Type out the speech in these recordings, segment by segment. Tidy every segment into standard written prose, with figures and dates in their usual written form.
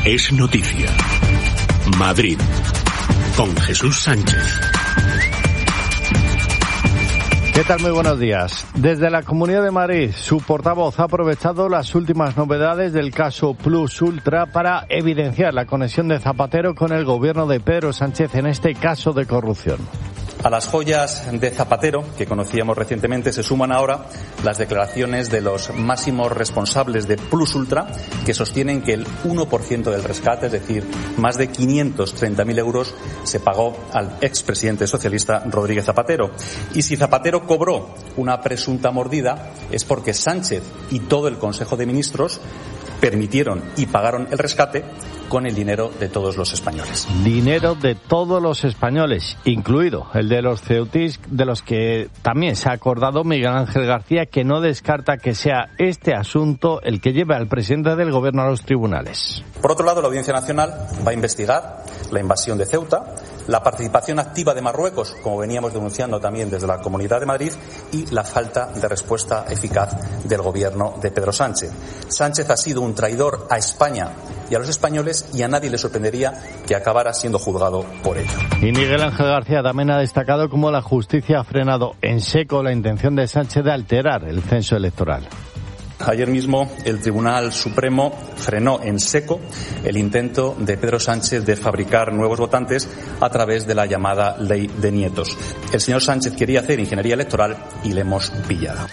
Es noticia. Madrid, con Jesús Sánchez. ¿Qué tal? Muy buenos días. Desde la Comunidad de Madrid, su portavoz ha aprovechado las últimas novedades del caso Plus Ultra para evidenciar la conexión de Zapatero con el gobierno de Pedro Sánchez en este caso de corrupción. A las joyas de Zapatero, que conocíamos recientemente, se suman ahora las declaraciones de los máximos responsables de Plus Ultra, que sostienen que el 1% del rescate, es decir, más de 530.000 euros, se pagó al expresidente socialista Rodríguez Zapatero. Y si Zapatero cobró una presunta mordida, es porque Sánchez y todo el Consejo de Ministros permitieron y pagaron el rescate con el dinero de todos los españoles. Dinero de todos los españoles, incluido el de los ceutíes, de los que también se ha acordado Miguel Ángel García, que no descarta que sea este asunto el que lleve al presidente del gobierno a los tribunales. Por otro lado, la Audiencia Nacional va a investigar la invasión de Ceuta, la participación activa de Marruecos, como veníamos denunciando también desde la Comunidad de Madrid, y la falta de respuesta eficaz del gobierno de Pedro Sánchez. Sánchez ha sido un traidor a España y a los españoles, y a nadie le sorprendería que acabara siendo juzgado por ello. Y Miguel Ángel García también ha destacado cómo la justicia ha frenado en seco la intención de Sánchez de alterar el censo electoral. Ayer mismo el Tribunal Supremo frenó en seco el intento de Pedro Sánchez de fabricar nuevos votantes a través de la llamada Ley de Nietos. El señor Sánchez quería hacer ingeniería electoral y le hemos pillado.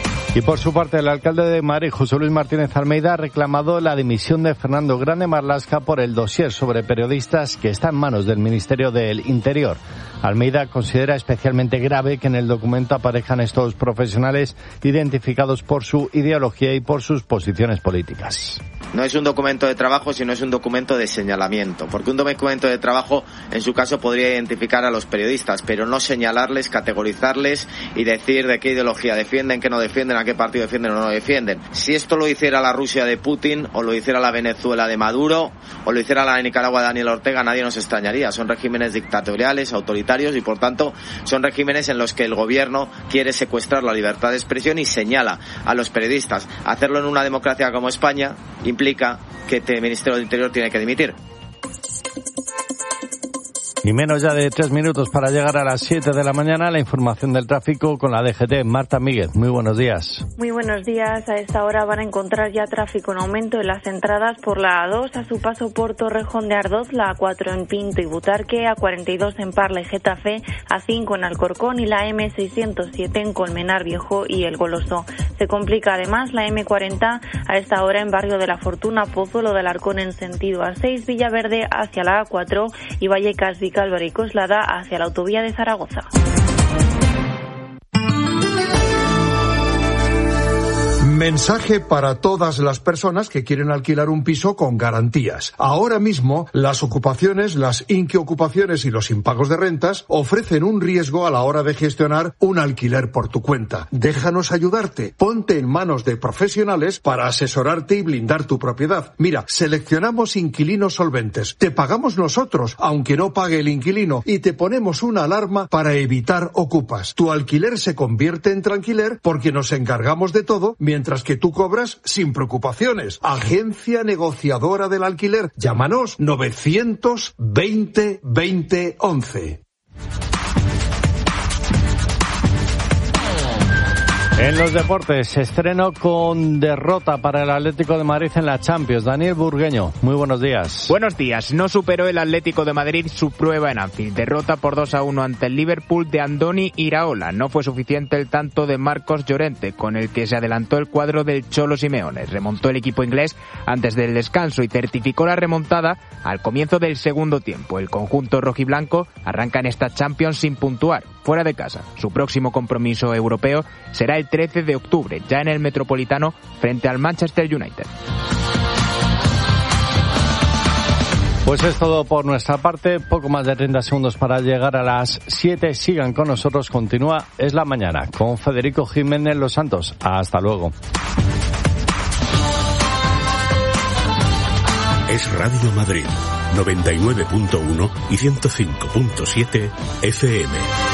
Y por su parte, el alcalde de Madrid, José Luis Martínez Almeida, ha reclamado la dimisión de Fernando Grande Marlaska por el dossier sobre periodistas que está en manos del Ministerio del Interior. Almeida considera especialmente grave que en el documento aparezcan estos profesionales identificados por su ideología y por sus posiciones políticas. No es un documento de trabajo, sino es un documento de señalamiento, porque un documento de trabajo, en su caso, podría identificar a los periodistas, pero no señalarles, categorizarles y decir de qué ideología defienden, qué no defienden, a qué partido defienden o no defienden. Si esto lo hiciera la Rusia de Putin, o lo hiciera la Venezuela de Maduro, o lo hiciera la Nicaragua de Daniel Ortega, nadie nos extrañaría. Son regímenes dictatoriales, autoritarios, y por tanto son regímenes en los que el gobierno quiere secuestrar la libertad de expresión y señala a los periodistas. Hacerlo en una democracia como España implica que el Ministerio del Interior tiene que dimitir. Y menos ya de 3 minutos para llegar a las 7 de la mañana, la información del tráfico con la DGT. Marta Míguez, muy buenos días. Muy buenos días. A esta hora van a encontrar ya tráfico en aumento en las entradas por la A2 a su paso por Torrejón de Ardoz, la A4 en Pinto y Butarque, A42 en Parla y Getafe, A5 en Alcorcón y la M607 en Colmenar Viejo y El Goloso. Se complica además la M40 a esta hora en Barrio de la Fortuna, Pozuelo del Arcón en sentido A6, Villaverde hacia la A4 y Vallecas, Vicálvaro y Coslada hacia la autovía de Zaragoza. Mensaje para todas las personas que quieren alquilar un piso con garantías. Ahora mismo, las ocupaciones, las inquiocupaciones y los impagos de rentas ofrecen un riesgo a la hora de gestionar un alquiler por tu cuenta. Déjanos ayudarte. Ponte en manos de profesionales para asesorarte y blindar tu propiedad. Mira, seleccionamos inquilinos solventes. Te pagamos nosotros, aunque no pague el inquilino, y te ponemos una alarma para evitar ocupas. Tu alquiler se convierte en tranquiler porque nos encargamos de todo, mientras que tú cobras sin preocupaciones. Agencia negociadora del alquiler. Llámanos 920 20 11. En los deportes, estreno con derrota para el Atlético de Madrid en la Champions. Daniel Burgueño, muy buenos días. Buenos días. No superó el Atlético de Madrid su prueba en Anfield. Derrota por 2-1 ante el Liverpool de Andoni Iraola. No fue suficiente el tanto de Marcos Llorente, con el que se adelantó el cuadro del Cholo Simeone. Remontó el equipo inglés antes del descanso y certificó la remontada al comienzo del segundo tiempo. El conjunto rojiblanco arranca en esta Champions sin puntuar, fuera de casa. Su próximo compromiso europeo será el 13 de octubre, ya en el Metropolitano, frente al Manchester United. Pues es todo por nuestra parte. Poco más de 30 segundos para llegar a las 7. Sigan con nosotros. Continúa Es la Mañana con Federico Jiménez Los Santos. Hasta luego. Es Radio Madrid, 99.1 y 105.7 FM.